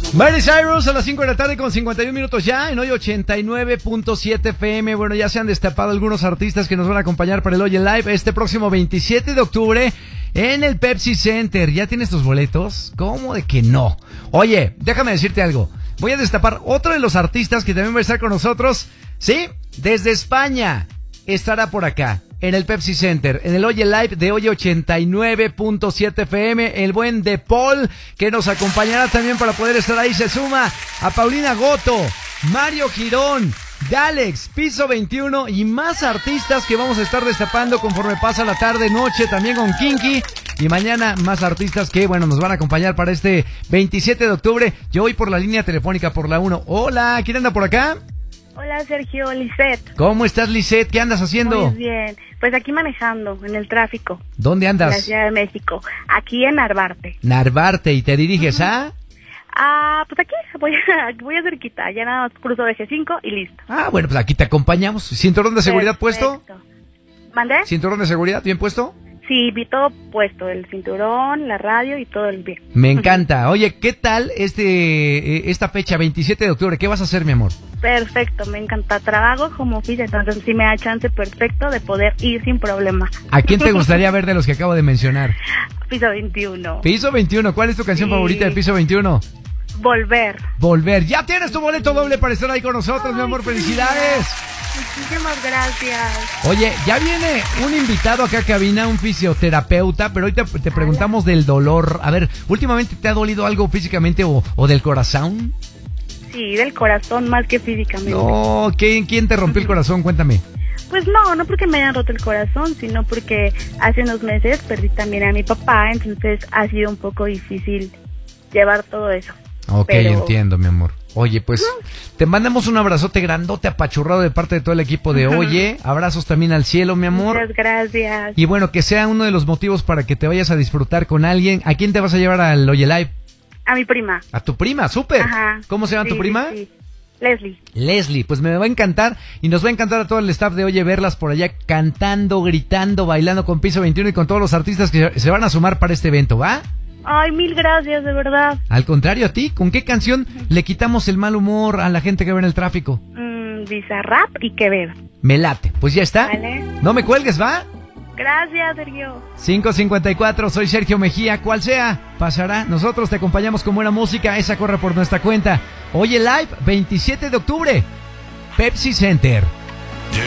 Miley Cyrus a las 5 de la tarde con 51 minutos ya en hoy 89.7 FM. Bueno, ya se han destapado algunos artistas que nos van a acompañar para el Oye Live este próximo 27 de octubre en el Pepsi Center. ¿Ya tienes tus boletos? ¿Cómo de que no? Oye, déjame decirte algo. Voy a destapar otro de los artistas que también va a estar con nosotros. Sí, desde España estará por acá en el Pepsi Center, en el Oye Live de hoy 89.7 FM, el buen De Paul, que nos acompañará también para poder estar ahí. Se suma a Paulina Goto, Mario Girón, Dalex, Piso 21 y más artistas que vamos a estar destapando conforme pasa la tarde, noche, también con Kinky. Y mañana más artistas que, bueno, nos van a acompañar para este 27 de octubre. Yo voy por la línea telefónica, por la 1. Hola, ¿quién anda por acá? Hola, Sergio, Lisette. ¿Cómo estás, Lisette? ¿Qué andas haciendo? Muy bien. Pues aquí manejando, en el tráfico. ¿Dónde andas? En la Ciudad de México. Aquí en Narvarte. Narvarte. ¿Y te diriges a...? Pues aquí voy a cerquita. Ya nada más cruzo de G5 y listo. Ah, bueno, pues aquí te acompañamos. ¿Cinturón de seguridad puesto? ¿Mandé? ¿Cinturón de seguridad bien puesto? Sí, vi todo puesto, el cinturón, la radio y todo el bien. Me encanta. Oye, ¿qué tal esta fecha, 27 de octubre? ¿Qué vas a hacer, mi amor? Perfecto, me encanta. Trabajo como oficio, entonces sí me da chance perfecto de poder ir sin problema. ¿A quién te gustaría ver de los que acabo de mencionar? Piso 21. Piso 21, ¿cuál es tu canción favorita de Piso 21? Volver. Volver. Ya tienes tu boleto doble para estar ahí con nosotros, mi amor. ¡Felicidades! Muchísimas gracias. Oye, ya viene un invitado acá a cabina, un fisioterapeuta, pero hoy te preguntamos del dolor. A ver, ¿últimamente te ha dolido algo físicamente o del corazón? Sí, del corazón más que físicamente. No, ¿quién te rompió el corazón? Cuéntame. Pues no porque me hayan roto el corazón, sino porque hace unos meses perdí también a mi papá, entonces ha sido un poco difícil llevar todo eso. Ok, entiendo, mi amor. Oye, pues te mandamos un abrazote grandote, apachurrado de parte de todo el equipo de Oye. Abrazos también al cielo, mi amor. Muchas gracias. Y bueno, que sea uno de los motivos para que te vayas a disfrutar con alguien. ¿A quién te vas a llevar al Oye Live? A mi prima. ¿A tu prima? ¡Súper! Ajá. ¿Cómo se llama tu prima? Sí. Leslie. Leslie, pues me va a encantar y nos va a encantar a todo el staff de Oye verlas por allá cantando, gritando, bailando con Piso 21 y con todos los artistas que se van a sumar para este evento, ¿va? Ay, mil gracias, de verdad. Al contrario, a ti, ¿con qué canción le quitamos el mal humor a la gente que ve en el tráfico? Bizarrap y Quevedo. Me late, pues ya está. Vale. No me cuelgues, ¿va? Gracias, Sergio. 5:54, soy Sergio Mejía, cual sea, pasará. Nosotros te acompañamos con buena música, esa corre por nuestra cuenta. Oye Live, 27 de octubre, Pepsi Center.